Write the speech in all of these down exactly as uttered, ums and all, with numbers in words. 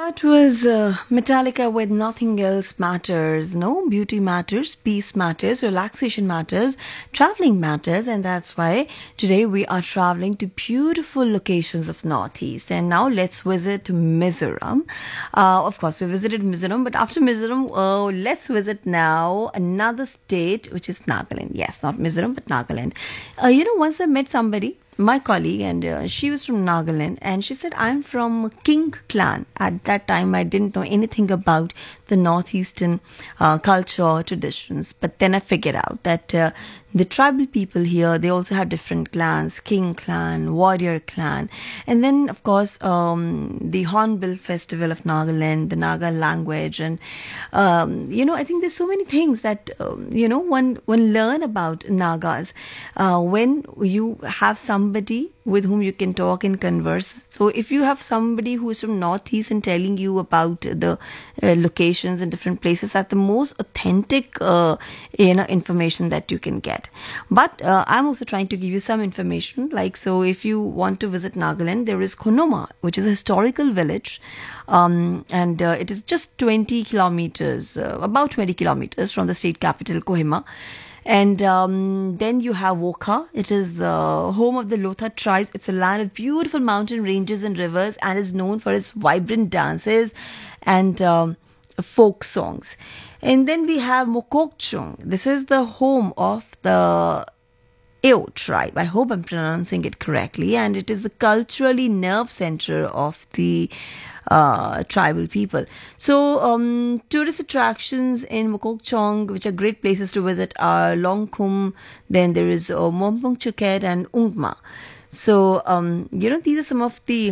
That was uh, Metallica with Nothing Else Matters. No, beauty matters, peace matters, relaxation matters, traveling matters, and that's why today we are traveling to beautiful locations of Northeast. And now let's visit Mizoram. Uh, of course, we visited Mizoram, but after Mizoram, oh, let's visit now another state, which is Nagaland. Yes, not Mizoram, but Nagaland. Uh, you know, once I met somebody, my colleague, and uh, she was from Nagaland, and she said, I'm from King clan. At that time, I didn't know anything about the northeastern uh, culture or traditions, but then I figured out that uh, the tribal people here, they also have different clans: King clan, warrior clan, and then of course um, the Hornbill festival of Nagaland, the Naga language, and um, you know, I think there's so many things that um, you know one one learn about Nagas uh, when you have somebody with whom you can talk and converse. So if you have somebody who is from Northeast and telling you about the uh, locations and different places, that's the most authentic uh, you know information that you can get. But uh, I'm also trying to give you some information. Like, so if you want to visit Nagaland, there is Konoma, which is a historical village, um, and uh, it is just twenty kilometers, uh, about twenty kilometers from the state capital Kohima. And um, then you have Wokha. It is uh, home of the Lotha tribes. It's a land of beautiful mountain ranges and rivers, and is known for its vibrant dances and um, folk songs. And then we have Mokokchung. This is the home of the Eo tribe. I hope I'm pronouncing it correctly. And it is the culturally nerve center of the uh, tribal people. So, um, tourist attractions in Mokokchung, which are great places to visit, are Longkhum, then there is uh, Mompong Chuket and Ungma. So, um, you know, these are some of the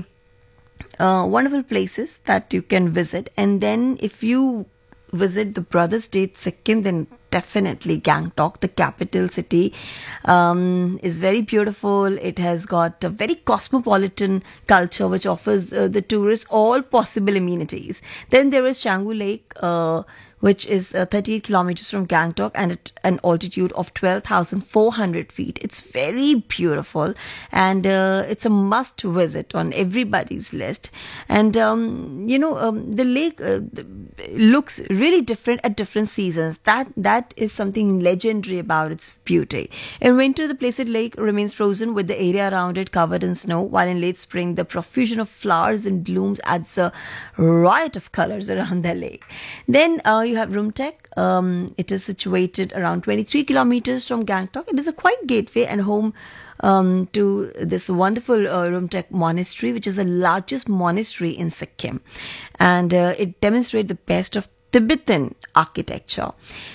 uh, wonderful places that you can visit. And then if you visit the brother state Sikkim, then definitely Gangtok, the capital city, um, is very beautiful. It has got a very cosmopolitan culture which offers uh, the tourists all possible amenities. Then there is Canggu Lake, uh, which is uh, thirty-eight kilometers from Gangtok and at an altitude of twelve thousand four hundred feet. It's very beautiful, and uh, it's a must visit on everybody's list. And um, you know, um, the lake uh, looks really different at different seasons. That that is something legendary about its beauty. In winter, the placid lake remains frozen with the area around it covered in snow, while in late spring, the profusion of flowers and blooms adds a riot of colors around the lake. Then uh, you have Rumtek. Um, it is situated around twenty-three kilometers from Gangtok. It is a quiet gateway and home um, to this wonderful uh, Rumtek monastery, which is the largest monastery in Sikkim. And uh, it demonstrates the best of Tibetan architecture.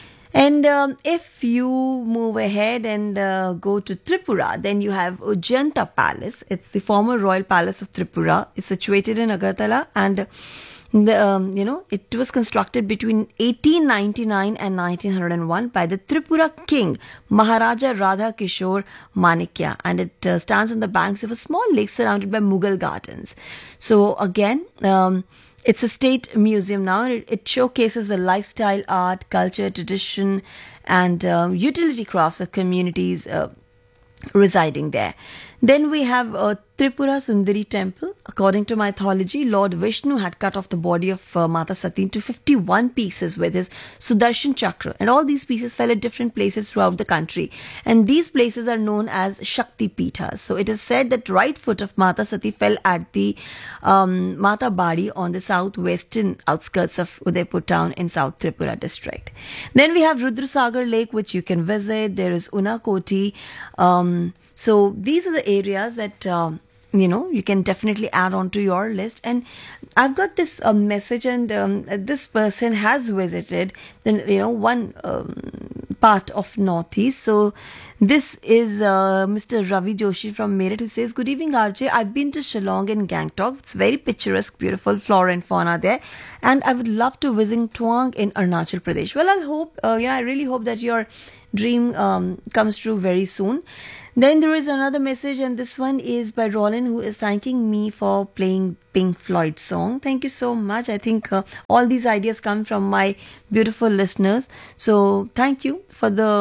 And um, if you move ahead and uh, go to Tripura, then you have Ujjanta Palace. It's the former royal palace of Tripura. It's situated in Agartala, and the, um, you know, it was constructed between eighteen ninety-nine and nineteen oh one by the Tripura king Maharaja Radha Kishore Manikya, and it uh, stands on the banks of a small lake surrounded by Mughal gardens. So again, um, it's a state museum now. It, it showcases the lifestyle, art, culture, tradition, and um, utility crafts of communities uh, residing there. Then we have uh, Tripura Sundari temple. According to mythology, Lord Vishnu had cut off the body of uh, Mata Sati into fifty-one pieces with his Sudarshan Chakra. And all these pieces fell at different places throughout the country. And these places are known as Shakti Pithas. So it is said that right foot of Mata Sati fell at the um, Mata Badi on the southwestern outskirts of Udaipur town in South Tripura district. Then we have Rudrasagar Lake, which you can visit. There is Unakoti. Um, so these are the areas that uh, you know you can definitely add on to your list. And I've got this uh, message, and um, this person has visited the you know one um, part of Northeast. So this is uh, Mister Ravi Joshi from Meerut, who says, "Good evening, R J. I've been to Shillong and Gangtok. It's very picturesque, beautiful flora and fauna there, and I would love to visit Tuang in Arunachal Pradesh." Well, I'll hope. Uh, yeah, I really hope that your dream um, comes true very soon. Then there is another message, and this one is by Roland, who is thanking me for playing Pink Floyd song. Thank you so much. I think uh, all these ideas come from my beautiful listeners. So thank you for the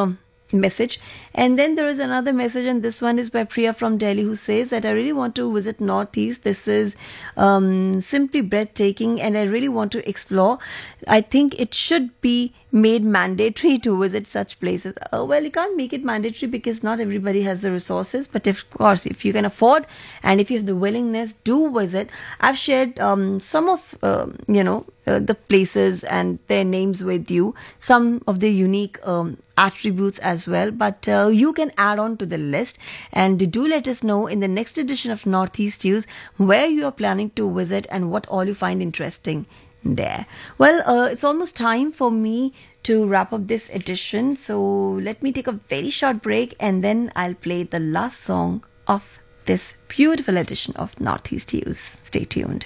message. And then there is another message, and this one is by Priya from Delhi, who says that I really want to visit Northeast. This is um, simply breathtaking and I really want to explore. I think it should be made mandatory to visit such places. Uh, well, you can't make it mandatory because not everybody has the resources, but if, of course, if you can afford and if you have the willingness, do visit. I've shared um, some of uh, you know uh, the places and their names with you, some of the unique um, attributes as well, but uh, you can add on to the list and do let us know in the next edition of Northeast News where you are planning to visit and what all you find interesting there. Well, uh, it's almost time for me to wrap up this edition, so let me take a very short break and then I'll play the last song of this beautiful edition of Northeast News. Stay tuned.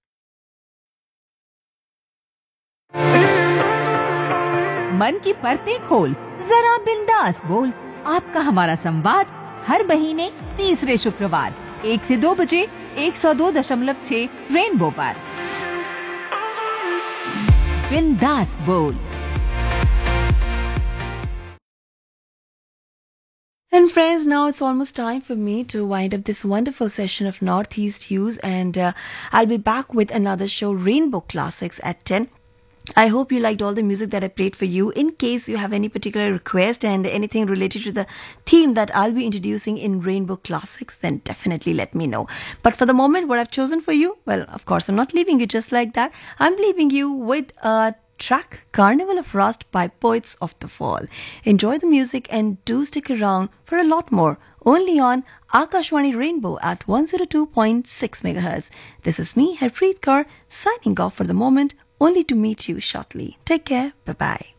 मन की परतें खोल, जरा बिंदास बोल। आपका हमारा संवाद हर महीने तीसरे शुक्रवार एक से दो बजे एक सौ दो दशमलव छह रेनबो पर। बिंदास बोल। And friends, now it's almost time for me to wind up this wonderful session of Northeast News, and uh, I'll be back with another show, Rainbow Classics, at ten. I hope you liked all the music that I played for you. In case you have any particular request and anything related to the theme that I'll be introducing in Rainbow Classics, then definitely let me know. But for the moment, what I've chosen for you, well, of course, I'm not leaving you just like that. I'm leaving you with a track, Carnival of Rust by Poets of the Fall. Enjoy the music and do stick around for a lot more. Only on Akashwani Rainbow at one oh two point six megahertz. This is me, Harpreet Kaur, signing off for the moment, only to meet you shortly. Take care. Bye-bye.